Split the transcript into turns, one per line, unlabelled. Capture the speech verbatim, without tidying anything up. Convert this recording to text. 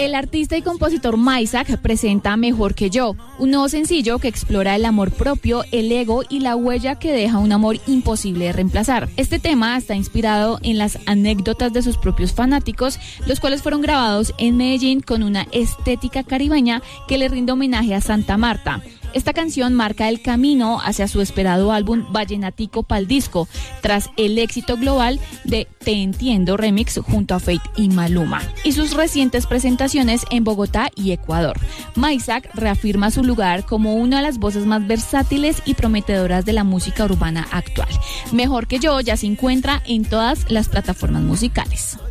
El artista y compositor Maysak presenta Mejor que yo, un nuevo sencillo que explora el amor propio, el ego y la huella que deja un amor imposible de reemplazar. Este tema está inspirado en las anécdotas de sus propios fanáticos, los cuales fueron grabados en Medellín con una estética caribeña que le rinde homenaje a Santa Marta. Esta canción marca el camino hacia su esperado álbum Vallenatico Pal Disco, tras el éxito global de Te Entiendo Remix junto a Feid y Maluma, y sus recientes presentaciones en Bogotá y Ecuador. Maysak reafirma su lugar como una de las voces más versátiles y prometedoras de la música urbana actual. Mejor que yo ya se encuentra en todas las plataformas musicales.